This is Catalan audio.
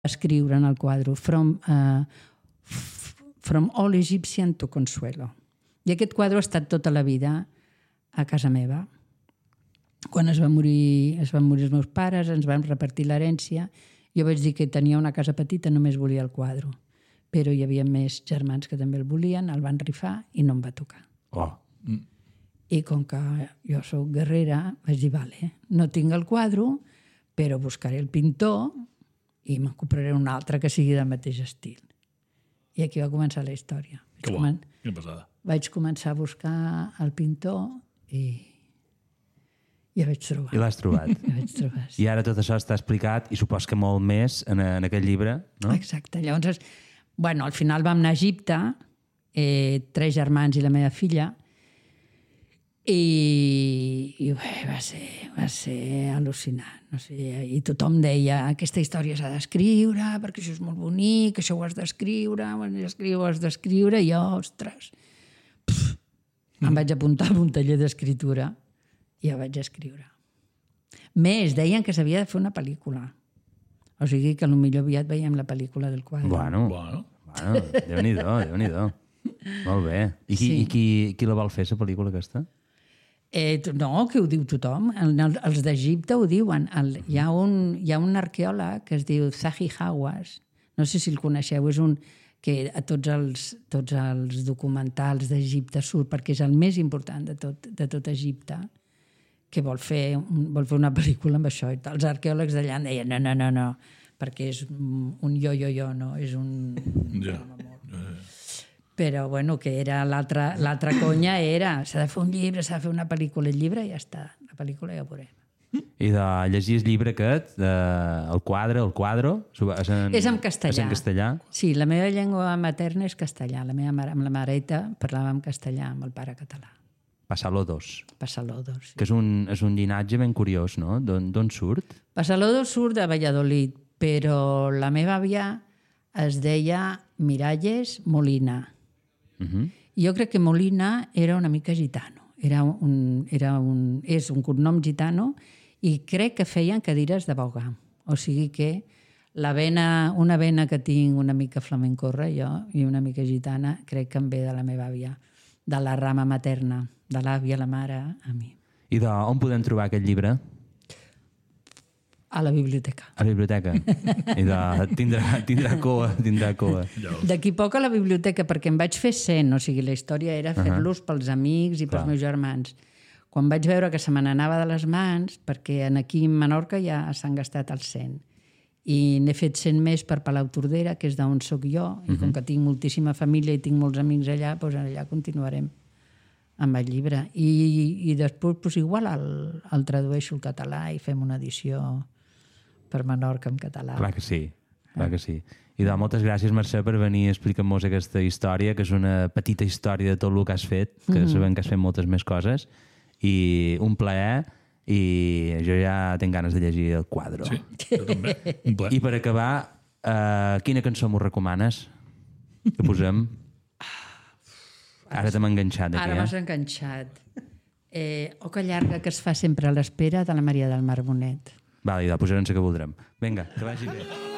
escriure en el quadre From All Egyptian to Consuelo. I aquest quadre ha estat tota la vida a casa meva. Quan es van morir els meus pares, ens van repartir l'herència, jo vaig dir que tenia una casa petita, només volia el quadre. Però hi havia més germans que també el volien, el van rifar i no em va tocar. I com que jo sóc guerrera, vaig dir, vale, no tinc el quadre, però buscaré el pintor i me'n compraré un altre que sigui del mateix estil. I aquí va començar la història. Que bo, quina passada. Vaig començar a buscar el pintor i el vaig trobar. I l'has trobat. El vaig trobar, sí. I ara tot això està explicat i supos que molt més en aquest llibre, no? Exacte. Llavors, al final vam anar a Egipte, 3 germans i la meva filla, i va ser al·lucinant. No sé, i tothom deia, aquesta història s'ha d'escriure, perquè això és molt bonic, això ho has d'escriure, ho has d'escriure, i jo, ostres, em vaig apuntar a un taller d'escriptura i ja vaig escriure. Més, deien que s'havia de fer una pel·lícula. O sigui que potser aviat veiem la pel·lícula del quadre. Bueno, Déu-n'hi-do. Molt bé. I qui la vol fer, la pel·lícula aquesta? No, que ho diu tothom. Els d'Egipte ho diuen. Hi ha un arqueòleg que es diu Zahi Hawass, no sé si el coneixeu, és un que a tots els documentals d'Egipte surt, perquè és el més important de tot Egipte, que vol fer una pel·lícula amb això. Els arqueòlegs d'allà em deien no, perquè és un jo, no? És un... Però, que era l'altra conya era s'ha de fer un llibre, s'ha de fer una pel·lícula. El llibre ja està, la pel·lícula ja ho veurem. I de llegir el llibre aquest, el quadro... És en castellà. És en castellà? Sí, la meva llengua materna és castellà. La meva mare, amb la mareta, parlava en castellà, amb el pare català. Passalodos. Passalodos, sí. Que és un llinatge ben curiós, no? D'on surt? Passalodos surt de Valladolid, però la meva àvia es deia Miralles Molina. Jo crec que Molina era una mica gitano. És un cognom gitano i crec que feien cadires de boga. O sigui que una vena que tinc una mica flamencorra, jo, i una mica gitana, crec que em ve de la meva àvia, de la rama materna, de l'àvia, la mare, a mi. I on podem trobar aquest llibre? A la biblioteca. A la biblioteca. I tindrà cua. D'aquí poc a la biblioteca, perquè em vaig fer 100, o sigui, la història era fer-los pels amics i pels meus germans. Quan vaig veure que se me n'anava de les mans, perquè aquí a Menorca ja s'han gastat els 100, i n'he fet 100 més per Palau Tordera, que és d'on soc jo, i com que tinc moltíssima família i tinc molts amics allà, doncs allà continuarem amb el llibre. I després igual el tradueixo al català i fem una edició per Menorca en català. Clar que sí. I moltes gràcies, Mercè, per venir a explicar-nos aquesta història, que és una petita història de tot el que has fet, que sabem que has fet moltes més coses, i un plaer, i jo ja tinc ganes de llegir el quadre. Sí, jo també. Un plaer. I per acabar, quina cançó m'ho recomanes? Que posem? Ara t'hem enganxat aquí. Ara m'has enganxat. Oca llarga que es fa sempre a l'espera, de la Maria del Mar Bonet. Vale, posarem la que voldrem. Vinga, que vagi bé.